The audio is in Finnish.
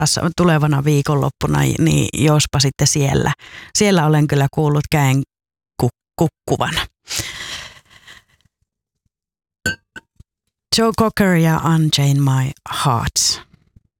tulevana viikonloppuna, niin jospa sitten siellä. Siellä olen kyllä kuullut käen kukkuvan. Joe Cocker ja Unchain My Heart.